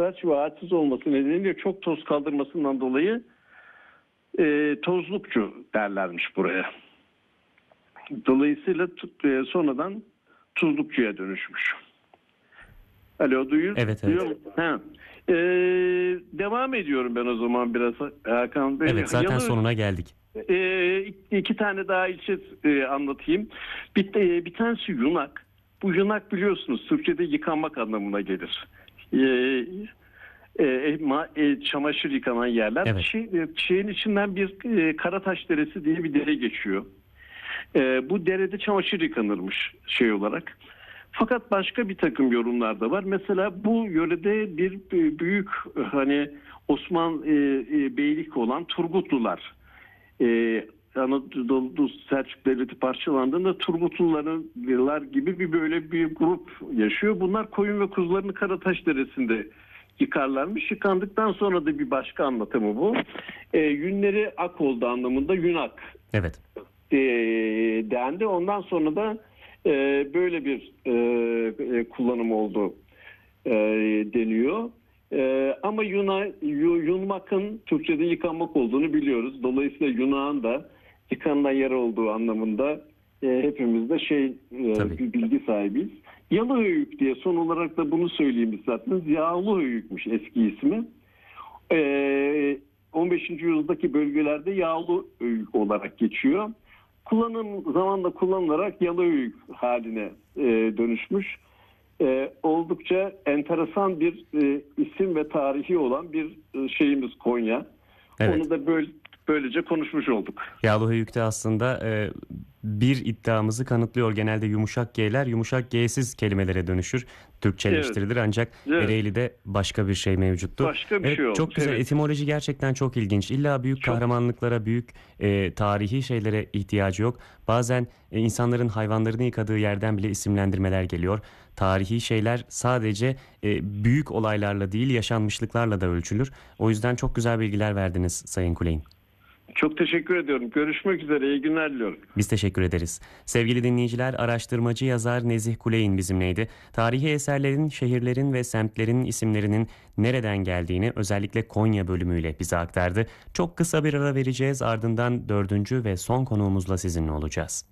kıraç ve ağaçsız olması nedeniyle çok toz kaldırmasından dolayı tozlukçu derlermiş buraya. Dolayısıyla sonradan tuzlukçuya dönüşmüş. Alo, duyuyor Evet. musun? Ha. Devam ediyorum ben o zaman biraz Hakan Bey. Evet, zaten sonuna geldik. İki tane daha ilçe anlatayım. Bir tanesi Yunak. Bu Yunak biliyorsunuz Türkçe'de yıkanmak anlamına gelir. Çamaşır yıkanan yerler. Evet. Şeyin içinden bir Karataş Deresi diye bir dere geçiyor. Bu derede çamaşır yıkanırmış şey olarak. Fakat başka bir takım yorumlar da var. Mesela bu yörede bir büyük hani Osman beylik olan Turgutlular, Anadolu Selçuk Devleti parçalandığında Turgutlular gibi bir grup yaşıyor. Bunlar koyun ve kuzularını Karataş Deresi'nde yıkarlarmış. Yıkandıktan sonra da bir başka anlatımı bu. Yünleri ak oldu anlamında Yunak. Evet. Dendi. Ondan sonra da böyle bir kullanım oldu deniyor. Ama yunmakın Türkçe'de yıkanmak olduğunu biliyoruz. Dolayısıyla Yunak'ın da yıkanılan yer olduğu anlamında hepimiz de bir bilgi sahibiyiz. Yalıhöyük diye son olarak da bunu söyleyeyim isterseniz. Yağlıhöyükmüş eski ismi. 15. yüzyıldaki bölgelerde Yağlıhöyük olarak geçiyor. Zamanla kullanılarak Yalıhöyük haline dönüşmüş. Oldukça enteresan bir isim ve tarihi olan bir şeyimiz Konya. Evet. Onu da böylece konuşmuş olduk. Yağlıhöyük'te aslında bir iddiamızı kanıtlıyor. Genelde yumuşak G'ler yumuşak G'siz kelimelere dönüşür. Türkçeleştirilir ancak Ereğli'de başka bir şey mevcuttu. Başka bir şey oldu. Çok güzel. Evet. Etimoloji gerçekten çok ilginç. İlla büyük kahramanlıklara, büyük tarihi şeylere ihtiyacı yok. Bazen insanların hayvanlarını yıkadığı yerden bile isimlendirmeler geliyor. Tarihi şeyler sadece büyük olaylarla değil, yaşanmışlıklarla da ölçülür. O yüzden çok güzel bilgiler verdiniz Sayın Kuleyin. Çok teşekkür ediyorum. Görüşmek üzere. İyi günler diliyorum. Biz teşekkür ederiz. Sevgili dinleyiciler, araştırmacı yazar Nezih Kuleyin bizimleydi. Tarihi eserlerin, şehirlerin ve semtlerin isimlerinin nereden geldiğini özellikle Konya bölümüyle bize aktardı. Çok kısa bir ara vereceğiz. Ardından 4. ve son konuğumuzla sizinle olacağız.